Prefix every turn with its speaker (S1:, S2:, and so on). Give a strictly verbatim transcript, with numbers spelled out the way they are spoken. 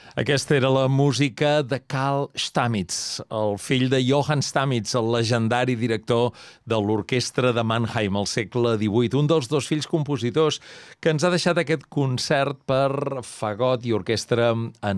S1: Aquesta era la música de Carl Stamitz, el fill de Johann Stamitz, el legendari director de l'orquestra de Mannheim al segle divuit, un dels dos fills compositors que ens ha deixat aquest concert per fagot i orquestra en